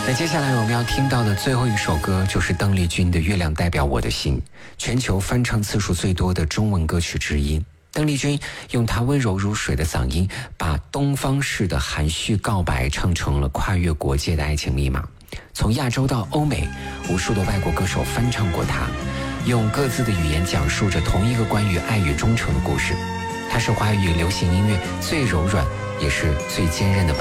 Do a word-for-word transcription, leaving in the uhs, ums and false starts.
那接下来我们要听到的最后一首歌就是邓丽君的《月亮代表我的心》，全球翻唱次数最多的中文歌曲之一。邓丽君用她温柔如水的嗓音，把东方式的含蓄告白唱成了跨越国界的爱情密码。从亚洲到欧美，无数的外国歌手翻唱过她，用各自的语言讲述着同一个关于爱与忠诚的故事。它是华语流行音乐最柔软也是最坚韧的文